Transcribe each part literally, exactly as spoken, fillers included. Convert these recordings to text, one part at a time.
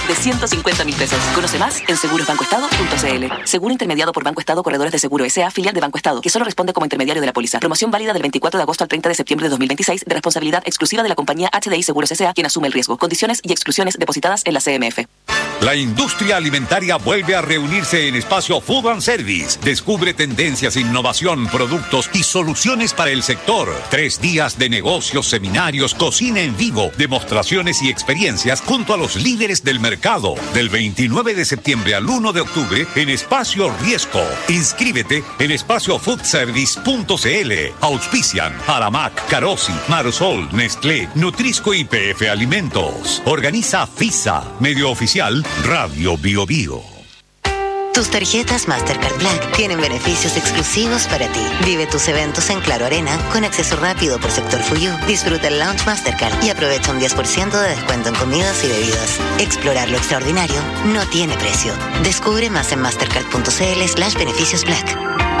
de ciento cincuenta mil pesos. Conoce más en seguros banco estado punto c l. Seguro intermediado por Banco Estado Corredores de Seguro S A, filial de Banco Estado, que solo responde como intermediario de la póliza. Promoción válida del veinticuatro de agosto al treinta de septiembre de dos mil veintiséis, de responsabilidad exclusiva de la compañía H D I Seguros S A, quien asume el riesgo. Condiciones y exclusiones depositadas en la C M F. La industria alimentaria vuelve a reunirse en Espacio Food and Service. Descubre tendencias, innovación, productos y soluciones para el sector. Tres días de negocios, seminarios, cocina en vivo, demostraciones y experiencias junto a los líderes del mercado. Del veintinueve de septiembre al uno de octubre en Espacio Riesco. Inscríbete en espacio food service punto c l. Auspician Aramac, Carosi, Marsol, Nestlé, Nutrisco y P F Alimentos. Organiza FISA. Medio oficial Radio Bio Bio. Tus tarjetas Mastercard Black tienen beneficios exclusivos para ti. Vive tus eventos en Claro Arena con acceso rápido por sector Fuyu. Disfruta el Lounge Mastercard y aprovecha un diez por ciento de descuento en comidas y bebidas. Explorar lo extraordinario no tiene precio. Descubre más en mastercard punto c l slash beneficios black.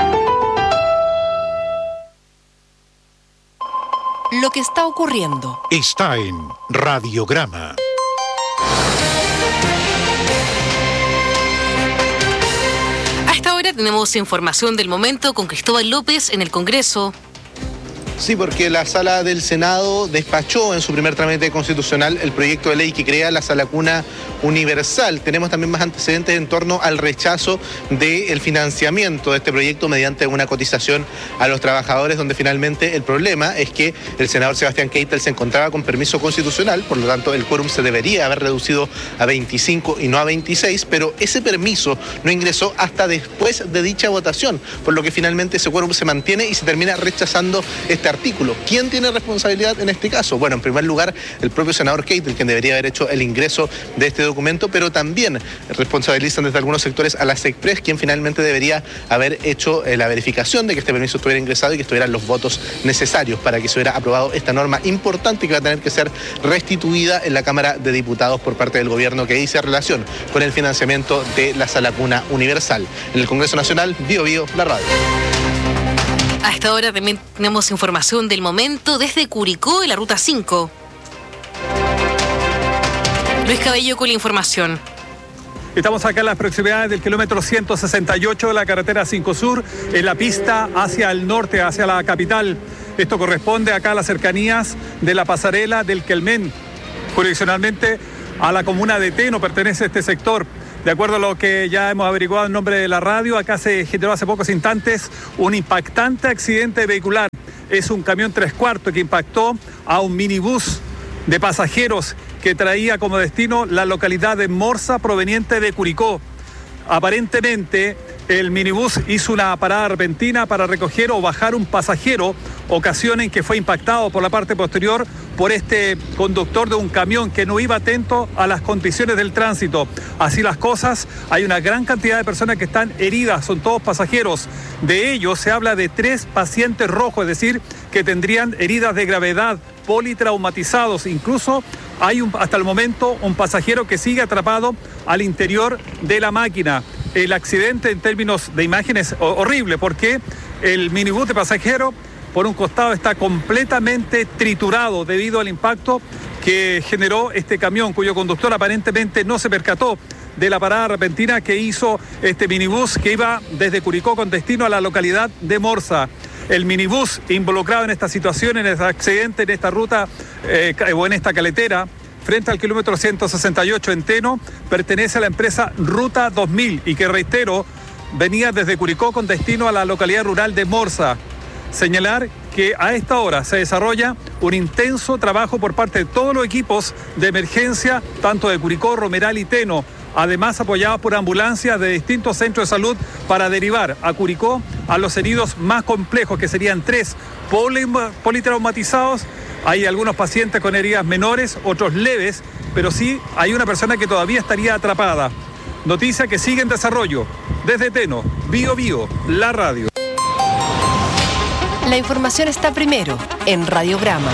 Lo que está ocurriendo está en Radiograma. Ahora tenemos información del momento con Cristóbal López en el Congreso. Sí, porque la Sala del Senado despachó en su primer trámite constitucional el proyecto de ley que crea la Sala Cuna Universal. Tenemos también más antecedentes en torno al rechazo del financiamiento de este proyecto mediante una cotización a los trabajadores, donde finalmente el problema es que el senador Sebastián Keitel se encontraba con permiso constitucional, por lo tanto el quórum se debería haber reducido a veinticinco y no a veintiséis, pero ese permiso no ingresó hasta después de dicha votación, por lo que finalmente ese quórum se mantiene y se termina rechazando este artículo. ¿Quién tiene responsabilidad en este caso? Bueno, en primer lugar, el propio senador Keitel, quien debería haber hecho el ingreso de este documento, pero también responsabilizan desde algunos sectores a la SECPRES, quien finalmente debería haber hecho eh, la verificación de que este permiso estuviera ingresado y que estuvieran los votos necesarios para que se hubiera aprobado esta norma importante que va a tener que ser restituida en la Cámara de Diputados por parte del gobierno, que dice relación con el financiamiento de la Sala Cuna Universal. En el Congreso Nacional, Bio Bio, la radio. A esta hora también tenemos información del momento desde Curicó y la Ruta cinco. Luis Cabello con la información. Estamos acá en las proximidades del kilómetro ciento sesenta y ocho de la carretera cinco Sur, en la pista hacia el norte, hacia la capital. Esto corresponde acá a las cercanías de la pasarela del Quelmén. Jurisdiccionalmente a la comuna de Teno pertenece este sector. De acuerdo a lo que ya hemos averiguado en nombre de la radio, acá se generó hace pocos instantes un impactante accidente vehicular. Es un camión tres cuartos que impactó a un minibús de pasajeros que traía como destino la localidad de Morsa, proveniente de Curicó. Aparentemente, el minibús hizo una parada repentina para recoger o bajar un pasajero, ocasión en que fue impactado por la parte posterior por este conductor de un camión que no iba atento a las condiciones del tránsito. Así las cosas, hay una gran cantidad de personas que están heridas, son todos pasajeros. De ellos se habla de tres pacientes rojos, es decir, que tendrían heridas de gravedad, politraumatizados. Incluso hay un, hasta el momento un pasajero que sigue atrapado al interior de la máquina. El accidente en términos de imágenes es horrible porque el minibús de pasajero por un costado está completamente triturado debido al impacto que generó este camión, cuyo conductor aparentemente no se percató de la parada repentina que hizo este minibús que iba desde Curicó con destino a la localidad de Morsa. El minibús involucrado en esta situación, en este accidente, en esta ruta eh, o en esta caletera, frente al kilómetro ciento sesenta y ocho en Teno, pertenece a la empresa Ruta dos mil y que, reitero, venía desde Curicó con destino a la localidad rural de Morsa. Señalar que a esta hora se desarrolla un intenso trabajo por parte de todos los equipos de emergencia, tanto de Curicó, Romeral y Teno, además apoyados por ambulancias de distintos centros de salud para derivar a Curicó a los heridos más complejos, que serían tres poli- politraumatizados. Hay algunos pacientes con heridas menores, otros leves, pero sí hay una persona que todavía estaría atrapada. Noticia que sigue en desarrollo. Desde Teno, Bio Bio, la radio. La información está primero en Radiograma.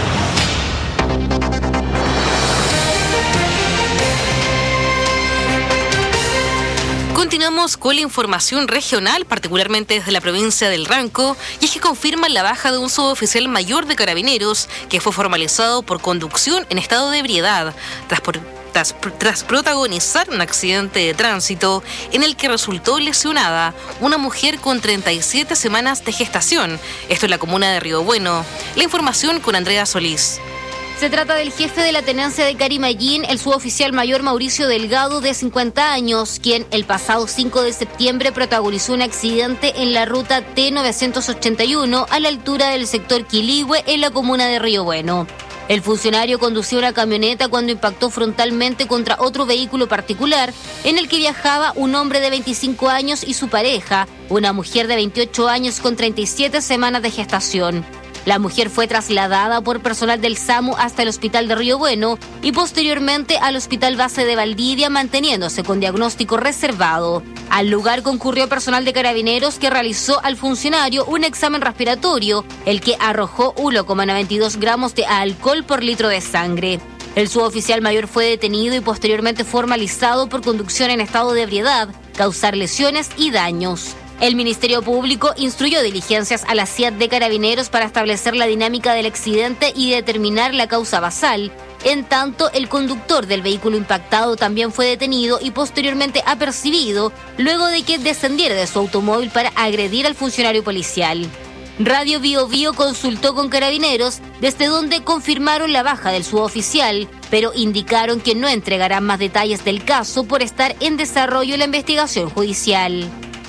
Continuamos con la información regional, particularmente desde la provincia del Ranco, y es que confirman la baja de un suboficial mayor de Carabineros que fue formalizado por conducción en estado de ebriedad, tras por tras, tras protagonizar un accidente de tránsito en el que resultó lesionada una mujer con treinta y siete semanas de gestación. Esto en la comuna de Río Bueno. La información con Andrea Solís. Se trata del jefe de la tenencia de Carimallín, el suboficial mayor Mauricio Delgado, de cincuenta años, quien el pasado cinco de septiembre protagonizó un accidente en la ruta T novecientos ochenta y uno a la altura del sector Quiligüe en la comuna de Río Bueno. El funcionario conducía una camioneta cuando impactó frontalmente contra otro vehículo particular en el que viajaba un hombre de veinticinco años y su pareja, una mujer de veintiocho años con treinta y siete semanas de gestación. La mujer fue trasladada por personal del SAMU hasta el hospital de Río Bueno y posteriormente al hospital base de Valdivia, manteniéndose con diagnóstico reservado. Al lugar concurrió personal de Carabineros que realizó al funcionario un examen respiratorio, el que arrojó uno coma noventa y dos gramos de alcohol por litro de sangre. El suboficial mayor fue detenido y posteriormente formalizado por conducción en estado de ebriedad, causar lesiones y daños. El Ministerio Público instruyó diligencias a la C I A T de Carabineros para establecer la dinámica del accidente y determinar la causa basal. En tanto, el conductor del vehículo impactado también fue detenido y posteriormente apercibido luego de que descendiera de su automóvil para agredir al funcionario policial. Radio Bio Bio consultó con Carabineros, desde donde confirmaron la baja del suboficial, pero indicaron que no entregarán más detalles del caso por estar en desarrollo la investigación judicial.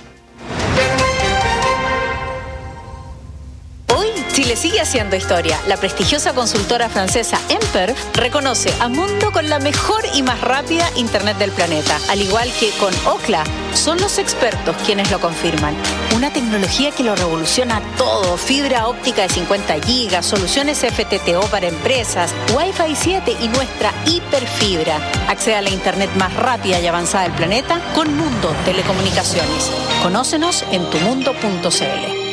Chile sigue haciendo historia. La prestigiosa consultora francesa Emper reconoce a Mundo con la mejor y más rápida internet del planeta. Al igual que con Ookla, son los expertos quienes lo confirman. Una tecnología que lo revoluciona todo. Fibra óptica de cincuenta gigas, soluciones F T T O para empresas, Wi-Fi siete y nuestra hiperfibra. Accede a la internet más rápida y avanzada del planeta con Mundo Telecomunicaciones. Conócenos en tu mundo punto c l.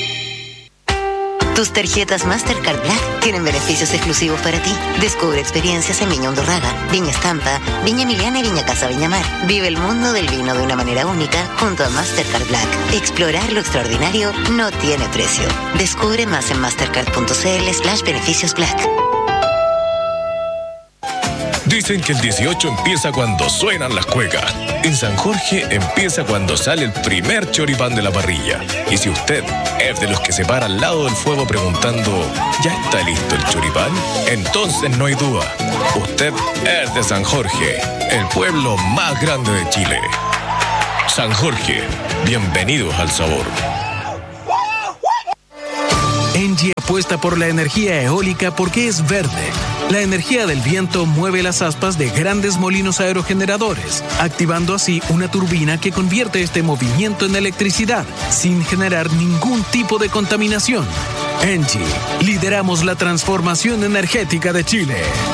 Tus tarjetas Mastercard Black tienen beneficios exclusivos para ti. Descubre experiencias en Viña Undurraga, Viña Estampa, Viña Emiliana y Viña Casa Viña Mar. Vive el mundo del vino de una manera única junto a Mastercard Black. Explorar lo extraordinario no tiene precio. Descubre más en mastercard.cl slash beneficios black. Dicen que el dieciocho empieza cuando suenan las cuecas. En San Jorge empieza cuando sale el primer choripán de la parrilla. Y si usted es de los que se para al lado del fuego preguntando ¿ya está listo el choripán? Entonces no hay duda. Usted es de San Jorge, el pueblo más grande de Chile. San Jorge, bienvenidos al sabor. Engie apuesta por la energía eólica porque es verde. La energía del viento mueve las aspas de grandes molinos aerogeneradores, activando así una turbina que convierte este movimiento en electricidad, sin generar ningún tipo de contaminación. Engie, lideramos la transformación energética de Chile.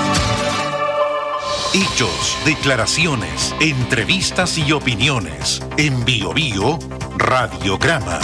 Hechos, declaraciones, entrevistas y opiniones. En Bio Bio, Radiograma.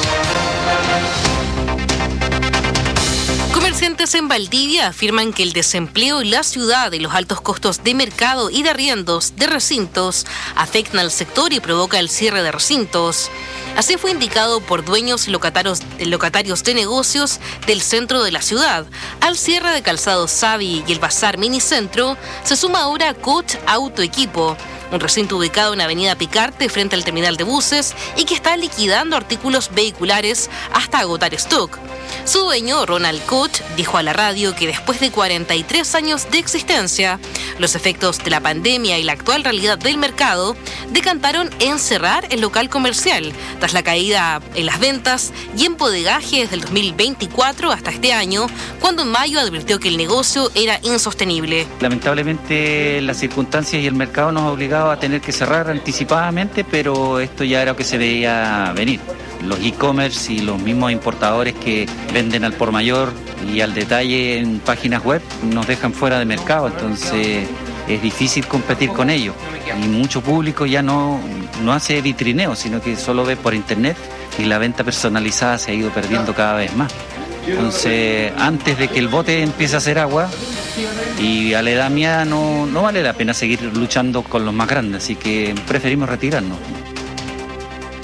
Comerciantes en Valdivia afirman que el desempleo en la ciudad y los altos costos de mercado y de arriendos de recintos afectan al sector y provoca el cierre de recintos. Así fue indicado por dueños y locatarios, locatarios de negocios del centro de la ciudad. Al cierre de Calzado Savi y el Bazar Minicentro se suma ahora Coach Auto Equipo, un recinto ubicado en Avenida Picarte frente al terminal de buses y que está liquidando artículos vehiculares hasta agotar stock. Su dueño, Ronald Koch, dijo a la radio que después de cuarenta y tres años de existencia, los efectos de la pandemia y la actual realidad del mercado decantaron en cerrar el local comercial, tras la caída en las ventas y en bodegaje desde el dos mil veinticuatro hasta este año, cuando en mayo advirtió que el negocio era insostenible. Lamentablemente las circunstancias y el mercado nos obligaba a tener que cerrar anticipadamente, pero esto ya era lo que se veía venir. Los e-commerce y los mismos importadores que venden al por mayor y al detalle en páginas web nos dejan fuera de mercado, entonces es difícil competir con ellos. Y mucho público ya no, no hace vitrineo, sino que solo ve por internet y la venta personalizada se ha ido perdiendo cada vez más. Entonces, antes de que el bote empiece a hacer agua, y a la edad mía no, no vale la pena seguir luchando con los más grandes, así que preferimos retirarnos.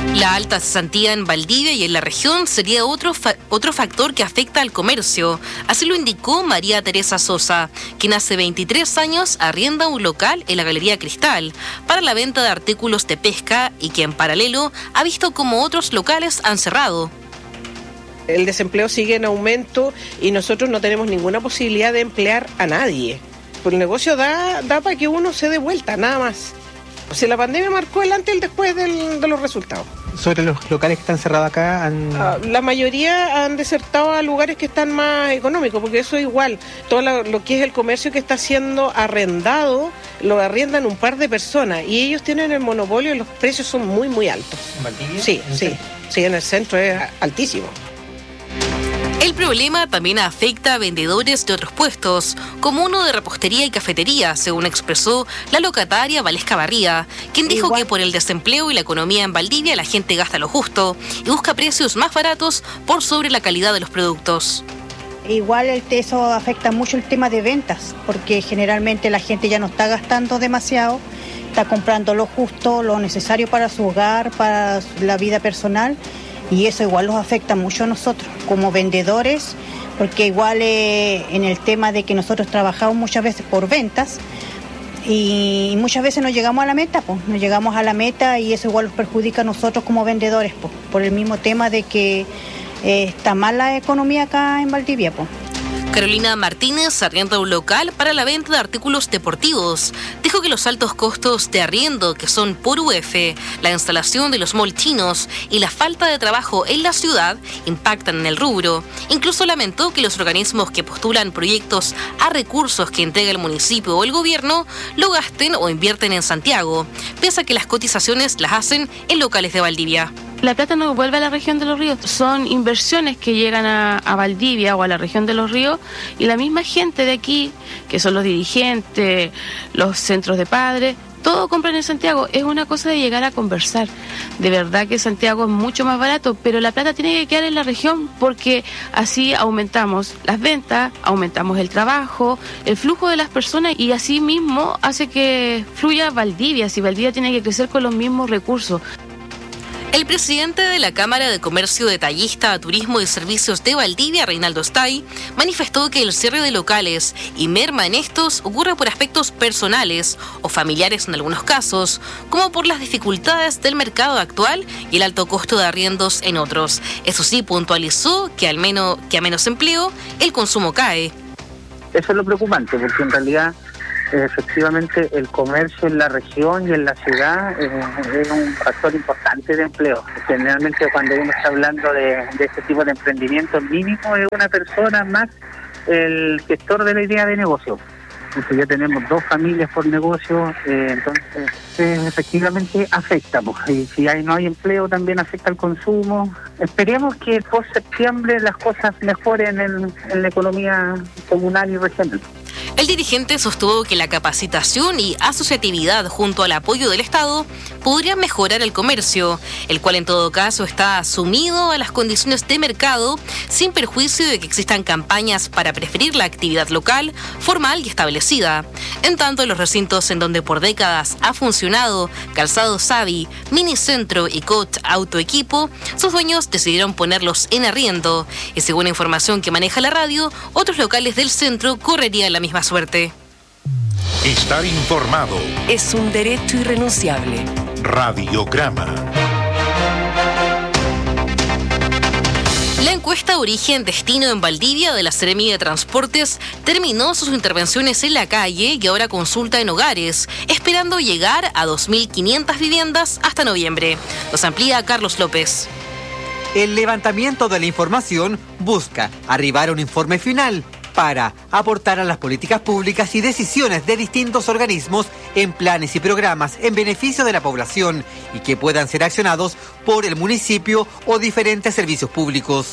La alta cesantía en Valdivia y en la región sería otro, fa- otro factor que afecta al comercio. Así lo indicó María Teresa Sosa, quien hace veintitrés años arrienda un local en la Galería Cristal para la venta de artículos de pesca y que en paralelo ha visto como otros locales han cerrado. El desempleo sigue en aumento y nosotros no tenemos ninguna posibilidad de emplear a nadie. El negocio da, da para que uno se dé vuelta, nada más. O sea, la pandemia marcó el antes y el después del, de los resultados. ¿Sobre los locales que están cerrados acá? Han... Ah, la mayoría han desertado a lugares que están más económicos, porque eso es igual. Todo lo, lo que es el comercio que está siendo arrendado, lo arriendan un par de personas y ellos tienen el monopolio y los precios son muy, muy altos. ¿En Valdivia? Sí, sí, sí, en el centro es altísimo. El problema también afecta a vendedores de otros puestos, como uno de repostería y cafetería, según expresó la locataria Valesca Barría, quien dijo Igual. que por el desempleo y la economía en Valdivia la gente gasta lo justo y busca precios más baratos por sobre la calidad de los productos. Igual el, eso afecta mucho el tema de ventas, porque generalmente la gente ya no está gastando demasiado, está comprando lo justo, lo necesario para su hogar, para la vida personal. Y eso igual nos afecta mucho a nosotros como vendedores, porque igual eh, en el tema de que nosotros trabajamos muchas veces por ventas y muchas veces no llegamos a la meta, pues, no llegamos a la meta y eso igual nos perjudica a nosotros como vendedores, pues, por el mismo tema de que eh, está mal la economía acá en Valdivia, pues. Carolina Martínez arrienda un local para la venta de artículos deportivos. Dijo que los altos costos de arriendo, que son por U F, la instalación de los malls chinos y la falta de trabajo en la ciudad, impactan en el rubro. Incluso lamentó que los organismos que postulan proyectos a recursos que entrega el municipio o el gobierno lo gasten o invierten en Santiago, pese a que las cotizaciones las hacen en locales de Valdivia. La plata no vuelve a la región de los ríos, son inversiones que llegan a, a Valdivia o a la región de los ríos y la misma gente de aquí, que son los dirigentes, los centros de padres, todo compran en Santiago. Es una cosa de llegar a conversar. De verdad que Santiago es mucho más barato, pero la plata tiene que quedar en la región porque así aumentamos las ventas, aumentamos el trabajo, el flujo de las personas y así mismo hace que fluya Valdivia, si Valdivia tiene que crecer con los mismos recursos. El presidente de la Cámara de Comercio Detallista, Turismo y Servicios de Valdivia, Reinaldo Stay, manifestó que el cierre de locales y merma en estos ocurre por aspectos personales o familiares en algunos casos, como por las dificultades del mercado actual y el alto costo de arriendos en otros. Eso sí, puntualizó que al menos que a menos empleo, el consumo cae. Eso es lo preocupante, porque en realidad efectivamente el comercio en la región y en la ciudad eh, es un factor importante de empleo. Generalmente cuando uno está hablando de, de este tipo de emprendimiento, mínimo es una persona más el gestor de la idea de negocio. Entonces ya tenemos dos familias por negocio, eh, entonces eh, efectivamente afecta. Pues, y si hay, no hay empleo también afecta al consumo. Esperemos que post septiembre las cosas mejoren en, en la economía comunal y regional. El dirigente sostuvo que la capacitación y asociatividad junto al apoyo del Estado podrían mejorar el comercio, el cual en todo caso está sumido a las condiciones de mercado sin perjuicio de que existan campañas para preferir la actividad local, formal y establecida. En tanto, en los recintos en donde por décadas ha funcionado Calzado Savi, Minicentro y Coach Autoequipo, sus dueños decidieron ponerlos en arriendo y según información que maneja la radio, otros locales del centro correrían la misma suerte. Estar informado es un derecho irrenunciable. Radiograma. La encuesta Origen-Destino en Valdivia de la Seremi de Transportes terminó sus intervenciones en la calle y ahora consulta en hogares, esperando llegar a dos mil quinientas viviendas hasta noviembre. Nos amplía Carlos López. El levantamiento de la información busca arribar a un informe final para aportar a las políticas públicas y decisiones de distintos organismos en planes y programas en beneficio de la población y que puedan ser accionados por el municipio o diferentes servicios públicos.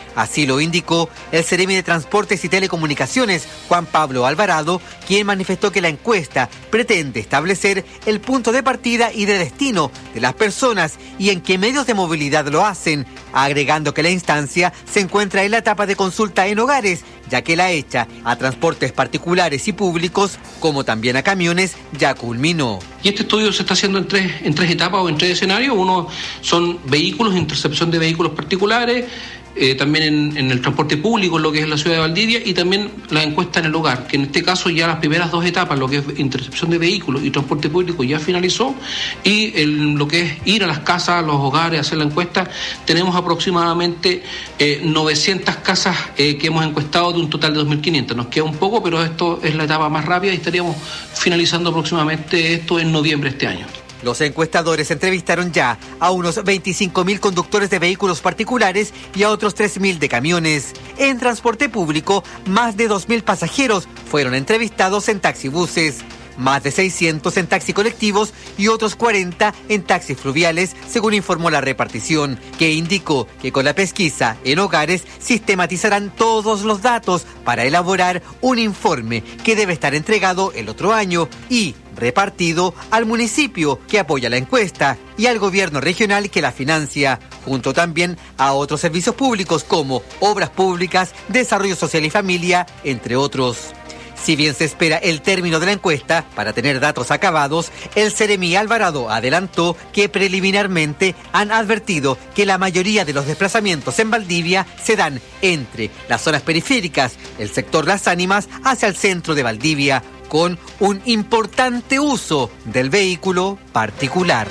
Así lo indicó el Seremi de Transportes y Telecomunicaciones, Juan Pablo Alvarado, quien manifestó que la encuesta pretende establecer el punto de partida y de destino de las personas y en qué medios de movilidad lo hacen, agregando que la instancia se encuentra en la etapa de consulta en hogares, ya que la hecha a transportes particulares y públicos, como también a camiones, ya culminó. Y este estudio se está haciendo en tres, en tres etapas o en tres escenarios. Uno son vehículos, intercepción de vehículos particulares, eh, también en, en el transporte público, en lo que es la ciudad de Valdivia, y también la encuesta en el hogar, que en este caso ya las primeras dos etapas, lo que es intercepción de vehículos y transporte público, ya finalizó, y el, lo que es ir a las casas, a los hogares, hacer la encuesta, tenemos aproximadamente eh, novecientas casas eh, que hemos encuestado de un total de dos mil quinientas. Nos queda un poco, pero esto es la etapa más rápida y estaríamos finalizando aproximadamente esto en noviembre de este año. Los encuestadores entrevistaron ya a unos veinticinco mil conductores de vehículos particulares y a otros tres mil de camiones. En transporte público, más de dos mil pasajeros fueron entrevistados en taxibuses, más de seiscientos en taxis colectivos y otros cuarenta en taxis fluviales, según informó la repartición, que indicó que con la pesquisa en hogares sistematizarán todos los datos para elaborar un informe que debe estar entregado el otro año y repartido al municipio que apoya la encuesta y al gobierno regional que la financia, junto también a otros servicios públicos como obras públicas, desarrollo social y familia, entre otros. Si bien se espera el término de la encuesta para tener datos acabados, el Seremi Alvarado adelantó que preliminarmente han advertido que la mayoría de los desplazamientos en Valdivia se dan entre las zonas periféricas, el sector Las Ánimas, hacia el centro de Valdivia, con un importante uso del vehículo particular.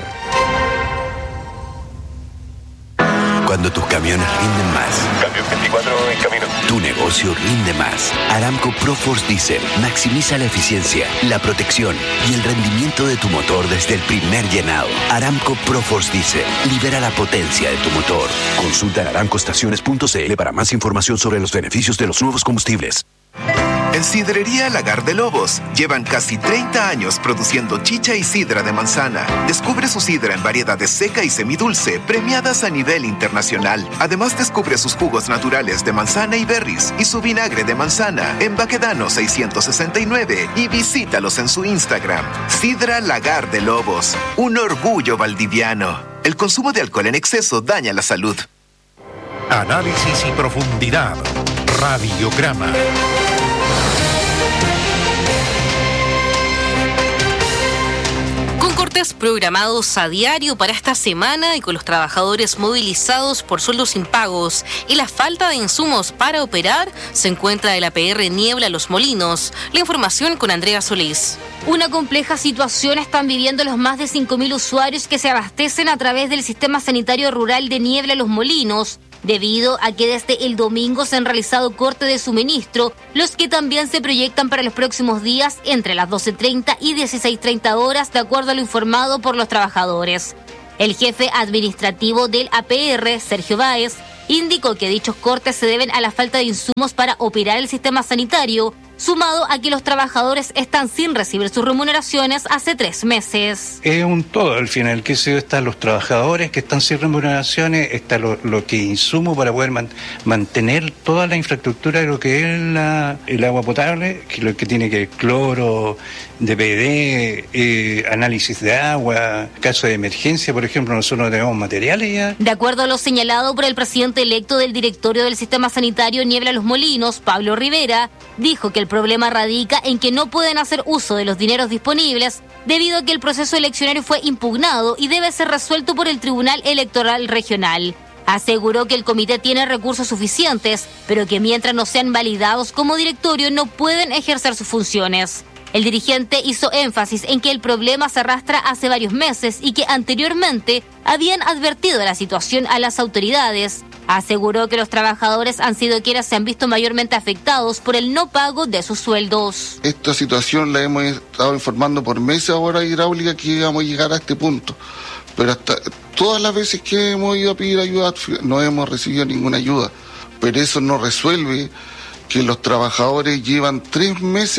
Cuando tus camiones rinden más. Cambio veinticuatro en camino. Tu negocio rinde más. Aramco ProForce Diesel maximiza la eficiencia, la protección y el rendimiento de tu motor desde el primer llenado. Aramco ProForce Diesel libera la potencia de tu motor. Consulta en aramco estaciones punto c l para más información sobre los beneficios de los nuevos combustibles. En Sidrería Lagar de Lobos llevan casi treinta años produciendo chicha y sidra de manzana. Descubre su sidra en variedades seca y semidulce, premiadas a nivel internacional. Además, descubre sus jugos naturales de manzana y berries y su vinagre de manzana en Baquedano seiscientos sesenta y nueve y visítalos en su Instagram. Sidra Lagar de Lobos, un orgullo valdiviano. El consumo de alcohol en exceso daña la salud. Análisis y profundidad. Radiograma. Programados a diario para esta semana y con los trabajadores movilizados por sueldos impagos y la falta de insumos para operar, se encuentra el A P R Niebla Los Molinos. La información con Andrea Solís. Una compleja situación están viviendo los más de cinco mil usuarios que se abastecen a través del sistema sanitario rural de Niebla Los Molinos, debido a que desde el domingo se han realizado corte de suministro, los que también se proyectan para los próximos días entre las doce treinta y dieciséis treinta horas, de acuerdo a lo informado por los trabajadores. El jefe administrativo del A P R, Sergio Báez, indicó que dichos cortes se deben a la falta de insumos para operar el sistema sanitario, sumado a que los trabajadores están sin recibir sus remuneraciones hace tres meses. Es un todo, al final, que se están los trabajadores que están sin remuneraciones, está lo, lo que insumo para poder man, mantener toda la infraestructura de lo que es la, el agua potable, que lo que tiene que ver cloro, D P D, eh, análisis de agua, caso de emergencia, por ejemplo, nosotros no tenemos materiales ya. De acuerdo a lo señalado por el presidente electo del directorio del sistema sanitario Niebla Los Molinos, Pablo Rivera, dijo que el problema radica en que no pueden hacer uso de los dineros disponibles debido a que el proceso eleccionario fue impugnado y debe ser resuelto por el Tribunal Electoral Regional. Aseguró que el comité tiene recursos suficientes, pero que mientras no sean validados como directorio no pueden ejercer sus funciones. El dirigente hizo énfasis en que el problema se arrastra hace varios meses y que anteriormente habían advertido de la situación a las autoridades. Aseguró que los trabajadores han sido quienes se han visto mayormente afectados por el no pago de sus sueldos. Esta situación la hemos estado informando por meses ahora a Hidráulica que íbamos a llegar a este punto, pero hasta todas las veces que hemos ido a pedir ayuda no hemos recibido ninguna ayuda, pero eso no resuelve que los trabajadores llevan tres meses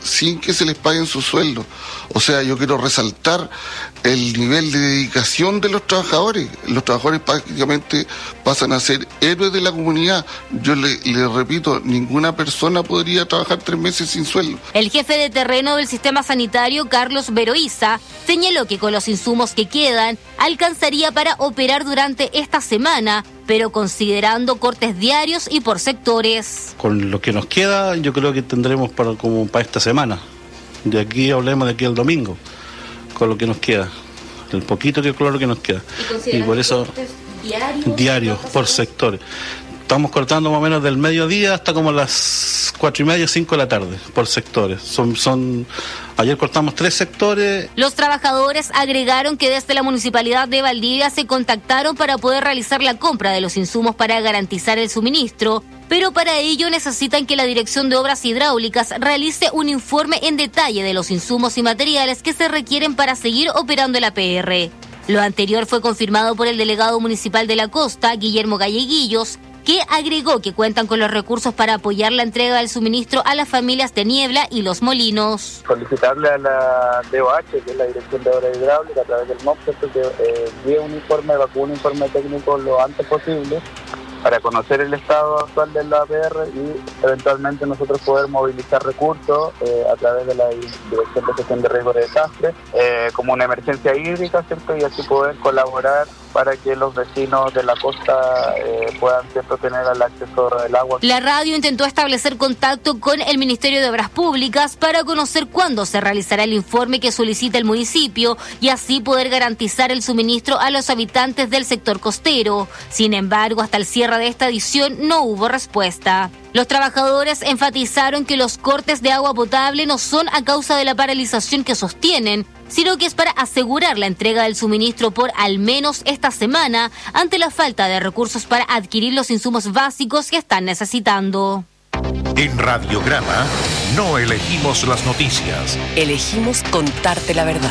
sin que se les paguen sus sueldos. O sea, yo quiero resaltar el nivel de dedicación de los trabajadores. Los trabajadores prácticamente pasan a ser héroes de la comunidad. Yo le, le repito, ninguna persona podría trabajar tres meses sin sueldo. El jefe de terreno del sistema sanitario, Carlos Veroiza, señaló que con los insumos que quedan, alcanzaría para operar durante esta semana, pero considerando cortes diarios y por sectores. Con lo que nos queda, yo creo que tendremos para, como para esta semana. De aquí hablemos de aquí al domingo, con lo que nos queda, el poquito que claro que nos queda. Y, y por eso, diarios, diarios por sectores. Estamos cortando más o menos del mediodía hasta como las cuatro y media, cinco de la tarde, por sectores. Son, son, ayer cortamos tres sectores. Los trabajadores agregaron que desde la Municipalidad de Valdivia se contactaron para poder realizar la compra de los insumos para garantizar el suministro, pero para ello necesitan que la Dirección de Obras Hidráulicas realice un informe en detalle de los insumos y materiales que se requieren para seguir operando el A P R. Lo anterior fue confirmado por el delegado municipal de la Costa, Guillermo Galleguillos, que agregó que cuentan con los recursos para apoyar la entrega del suministro a las familias de Niebla y Los Molinos. Solicitarle a la D O H, que es la Dirección de Obras Hidráulicas, a través del M O P, que eh, envíe un informe, evacúe un informe técnico lo antes posible para conocer el estado actual del A P R y eventualmente nosotros poder movilizar recursos eh, a través de la Dirección de Gestión de Riesgos de Desastre eh, como una emergencia hídrica, ¿cierto? Y así poder colaborar para que los vecinos de la costa eh, puedan, ¿cierto?, tener el acceso al agua. La radio intentó establecer contacto con el Ministerio de Obras Públicas para conocer cuándo se realizará el informe que solicita el municipio y así poder garantizar el suministro a los habitantes del sector costero. Sin embargo, hasta el cierre de esta edición no hubo respuesta. Los trabajadores enfatizaron que los cortes de agua potable no son a causa de la paralización que sostienen, sino que es para asegurar la entrega del suministro por al menos esta semana ante la falta de recursos para adquirir los insumos básicos que están necesitando. En Radiograma no elegimos las noticias. Elegimos contarte la verdad.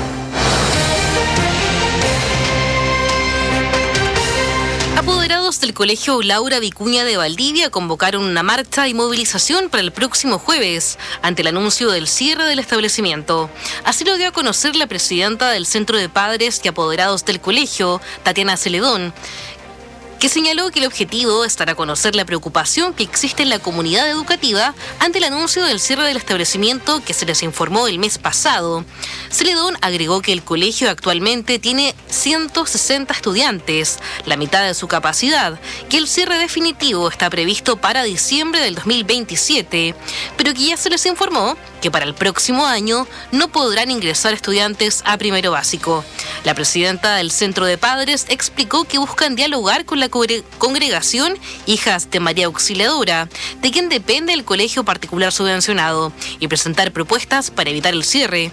Apoderados del Colegio Laura Vicuña de Valdivia convocaron una marcha y movilización para el próximo jueves ante el anuncio del cierre del establecimiento. Así lo dio a conocer la presidenta del Centro de Padres y Apoderados del colegio, Tatiana Celedón, que señaló que el objetivo es dar a conocer la preocupación que existe en la comunidad educativa ante el anuncio del cierre del establecimiento que se les informó el mes pasado. Celedón agregó que el colegio actualmente tiene ciento sesenta estudiantes, la mitad de su capacidad, que el cierre definitivo está previsto para diciembre del dos mil veintisiete, pero que ya se les informó que para el próximo año no podrán ingresar estudiantes a primero básico. La presidenta del Centro de Padres explicó que buscan dialogar con la congregación Hijas de María Auxiliadora, de quien depende el colegio particular subvencionado, y presentar propuestas para evitar el cierre.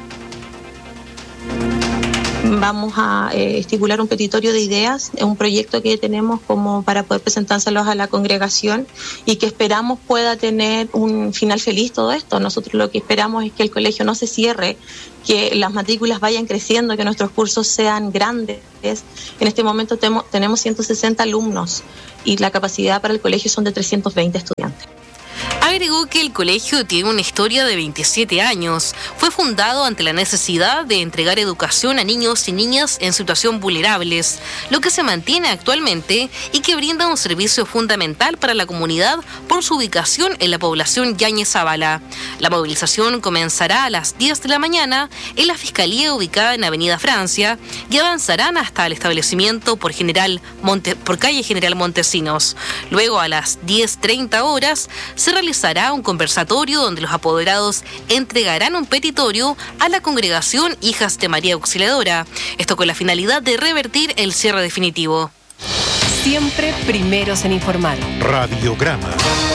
Vamos a eh, estipular un petitorio de ideas, un proyecto que tenemos como para poder presentárselos a la congregación y que esperamos pueda tener un final feliz todo esto. Nosotros lo que esperamos es que el colegio no se cierre, que las matrículas vayan creciendo, que nuestros cursos sean grandes. En este momento temo, tenemos ciento sesenta alumnos y la capacidad para el colegio son de trescientos veinte estudiantes. Agregó que el colegio tiene una historia de veintisiete años. Fue fundado ante la necesidad de entregar educación a niños y niñas en situación vulnerables, lo que se mantiene actualmente y que brinda un servicio fundamental para la comunidad por su ubicación en la población Yáñez Zavala. La movilización comenzará a las diez de la mañana en la Fiscalía ubicada en Avenida Francia y avanzarán hasta el establecimiento por, General Monte, por calle General Montesinos. Luego a las diez treinta horas se realizará un conversatorio donde los apoderados entregarán un petitorio a la congregación Hijas de María Auxiliadora, esto con la finalidad de revertir el cierre definitivo. Siempre primeros en informar. Radiograma.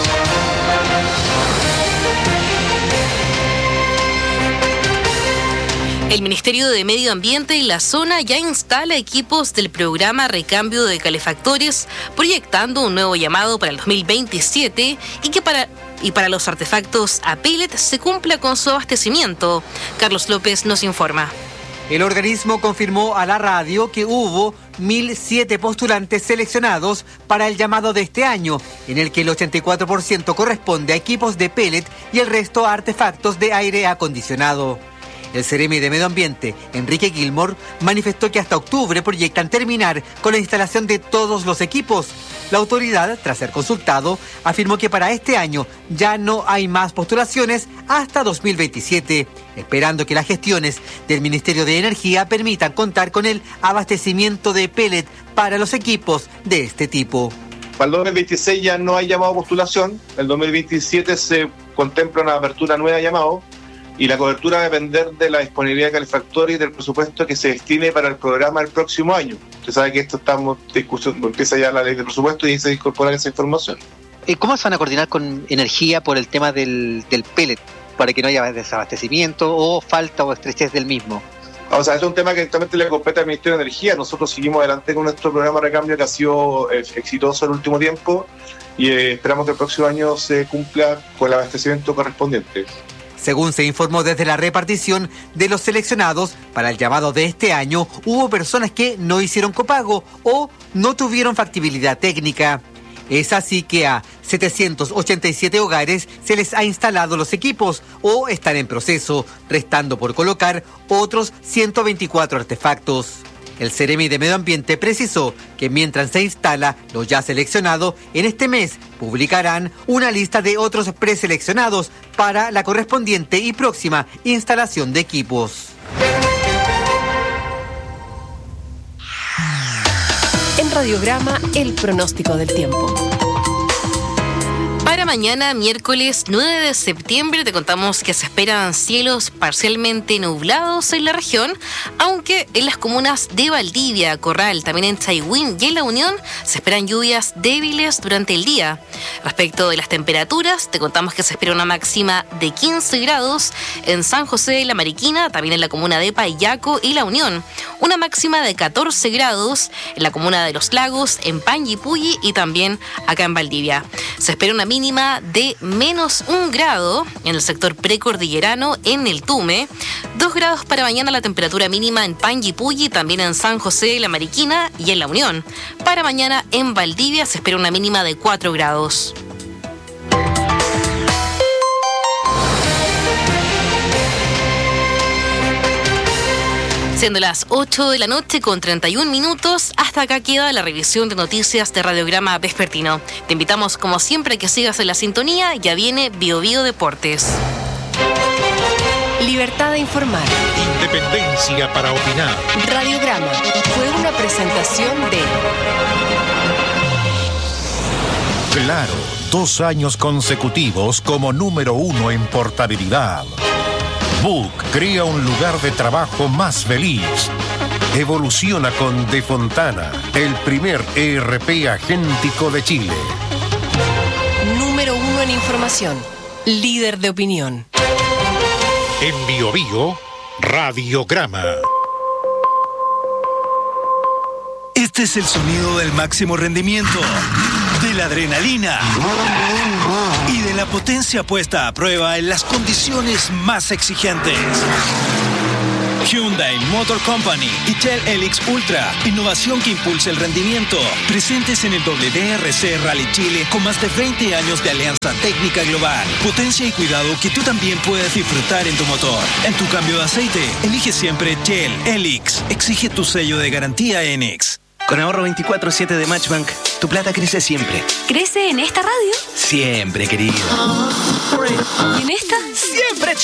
El Ministerio de Medio Ambiente y la zona ya instala equipos del programa Recambio de Calefactores, proyectando un nuevo llamado para el dos mil veintisiete y que para y para los artefactos a pellet se cumpla con su abastecimiento. Carlos López nos informa. El organismo confirmó a la radio que hubo mil siete postulantes seleccionados para el llamado de este año, en el que el ochenta y cuatro por ciento corresponde a equipos de pellet y el resto a artefactos de aire acondicionado. El Seremi de Medio Ambiente, Enrique Gilmore, manifestó que hasta octubre proyectan terminar con la instalación de todos los equipos. La autoridad, tras ser consultado, afirmó que para este año ya no hay más postulaciones hasta dos mil veintisiete, esperando que las gestiones del Ministerio de Energía permitan contar con el abastecimiento de pellet para los equipos de este tipo. Para el dos mil veintiséis ya no hay llamado a postulación, el dos mil veintisiete se contempla una apertura nueva de llamado, y la cobertura va a depender de la disponibilidad de calefactores y del presupuesto que se destine para el programa del próximo año. Usted sabe que esto estamos discutiendo, empieza ya la ley de presupuesto y se incorpora esa información. ¿Cómo se van a coordinar con energía por el tema del, del pellet, para que no haya desabastecimiento o falta o estrechez del mismo? O sea, es un tema que directamente le compete al Ministerio de Energía. Nosotros seguimos adelante con nuestro programa de recambio que ha sido eh, exitoso en el último tiempo y eh, esperamos que el próximo año se cumpla con el abastecimiento correspondiente. Según se informó desde la repartición de los seleccionados para el llamado de este año, hubo personas que no hicieron copago o no tuvieron factibilidad técnica. Es así que a setecientos ochenta y siete hogares se les ha instalado los equipos o están en proceso, restando por colocar otros ciento veinticuatro artefactos. El Seremi de Medio Ambiente precisó que mientras se instala lo ya seleccionado, en este mes publicarán una lista de otros preseleccionados para la correspondiente y próxima instalación de equipos. En Radiograma, el pronóstico del tiempo. Para mañana, miércoles nueve de septiembre, te contamos que se esperan cielos parcialmente nublados en la región, aunque en las comunas de Valdivia, Corral, también en Chaihuín y en La Unión se esperan lluvias débiles durante el día. Respecto de las temperaturas, te contamos que se espera una máxima de quince grados en San José de la Mariquina, también en la comuna de Payaco y La Unión. Una máxima de catorce grados en la comuna de Los Lagos, en Panguipulli y también acá en Valdivia. Se espera una mínima de menos un grado en el sector precordillerano en el Tume, dos grados para mañana la temperatura mínima en Panguipulli, también en San José de la Mariquina y en La Unión. Para mañana en Valdivia se espera una mínima de cuatro grados. Siendo las ocho de la noche con treinta y un minutos, hasta acá queda la revisión de noticias de Radiograma Vespertino. Te invitamos como siempre a que sigas en la sintonía, ya viene Bio Bio Deportes. Libertad de informar. Independencia para opinar. Radiograma fue una presentación de... Claro, dos años consecutivos como número uno en portabilidad. Book crea un lugar de trabajo más feliz. Evoluciona con De Fontana, el primer E R P agéntico de Chile. Número uno en información. Líder de opinión. En Bio Bio, Radiograma. Este es el sonido del máximo rendimiento, de la adrenalina y de la potencia puesta a prueba en las condiciones más exigentes. Hyundai Motor Company y Shell Helix Ultra, innovación que impulsa el rendimiento. Presentes en el W D R C Rally Chile con más de veinte años de alianza técnica global. Potencia y cuidado que tú también puedes disfrutar en tu motor. En tu cambio de aceite, elige siempre Shell Helix. Exige tu sello de garantía Enix. Con ahorro veinticuatro siete de Matchbank, tu plata crece siempre. ¿Crece en esta radio? Siempre, querido. ¿Y en esta? Siempre,